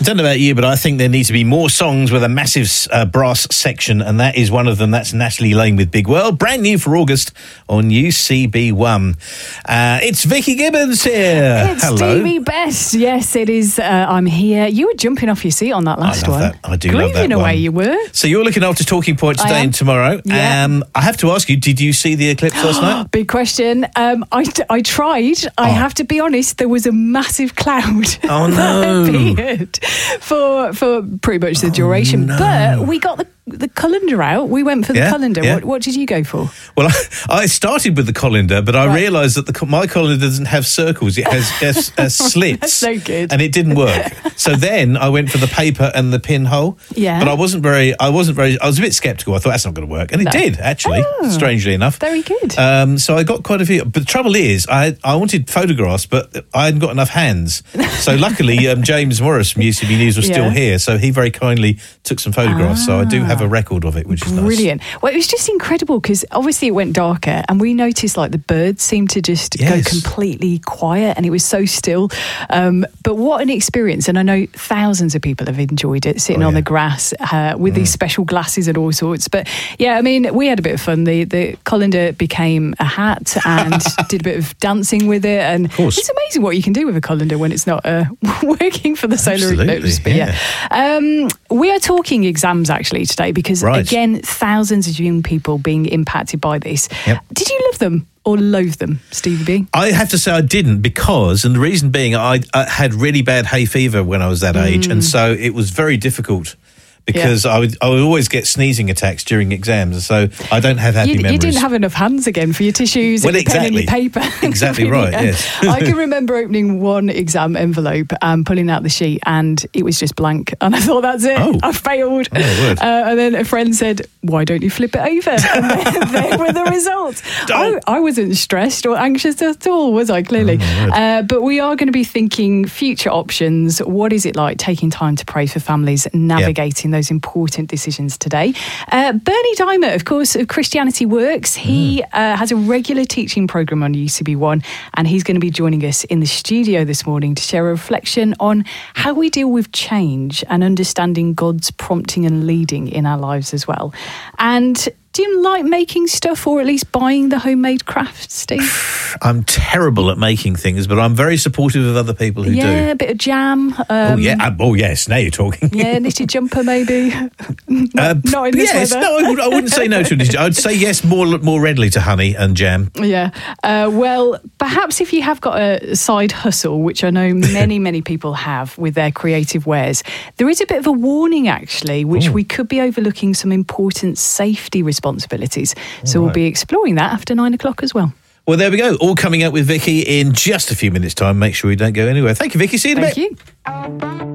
don't know about you, but I think there needs to be more songs with a massive brass section, and that is one of them. That's Natalie Lane with Big World, brand new for August on UCB1. It's Vicky Gibbons here. It's Hello. Stevie Best. Yes, it is. I'm here. You were jumping off your seat on that last one. That. I do love that Grooving one. away you were. So you're looking after Talking Point today and tomorrow. Yeah. I have to ask you, did you see the eclipse last night? Big question. I tried. I have to be honest, there was a massive cloud Oh, no. that appeared for pretty much the duration. no. But we got the colander out. We went for the colander. Yeah. What did you go for? Well, I started with the colander, but I realised that my colander doesn't have circles. It has slits. That's so good. And it didn't work. So then I went for the paper and the pinhole. Yeah. But I was a bit sceptical. I thought that's not going to work. And it did, actually, strangely enough. Very good. So I got quite a few. But the trouble is, I wanted photographs, but I hadn't got enough hands. So luckily, James Morris from UCB News was still here. So he very kindly took some photographs. So I do have a record of it, which is nice. Brilliant. Well, it was just incredible because obviously it went darker and we noticed like the birds seemed to just go completely quiet and it was so still. But what an experience. And I know thousands of people have enjoyed it, sitting on the grass with these special glasses and all sorts. But yeah, I mean, we had a bit of fun. The colander became a hat and did a bit of dancing with it. And it's amazing what you can do with a colander when it's not working for the solar eclipse. But we are talking exams actually today because again, thousands of young people being impacted by this. Did you love them or loathe them, Stevie B? I have to say I didn't because, and the reason being, I had really bad hay fever when I was that age, and so it was very difficult. Because I would always get sneezing attacks during exams, so I don't have happy memories. You didn't have enough hands again for your tissues and your pen and your paper. Exactly right, yes. I can remember opening one exam envelope and pulling out the sheet and it was just blank. And I thought, that's it, I failed. And then a friend said, why don't you flip it over? And there were the results. I wasn't stressed or anxious at all, was I, clearly? But we are going to be thinking future options. What is it like taking time to pray for families, navigating those important decisions today? Bernie Dimer, of course, of Christianity Works. He has a regular teaching programme on UCB1 and he's going to be joining us in the studio this morning to share a reflection on how we deal with change and understanding God's prompting and leading in our lives as well. And do you like making stuff or at least buying the homemade crafts, Steve? I'm terrible at making things, but I'm very supportive of other people who do. Yeah, a bit of jam. Yes, now you're talking. Yeah, knitted jumper maybe. Not in this weather. No, I wouldn't say no to it. I'd say yes more readily to honey and jam. Yeah. Well, perhaps if you have got a side hustle, which I know many people have with their creative wares, there is a bit of a warning actually, which we could be overlooking some important safety responsibilities. So we'll be exploring that after 9 o'clock as well. Well, there we go. All coming up with Vicky in just a few minutes' time. Make sure you don't go anywhere. Thank you, Vicky. See you in a bit. Thank you.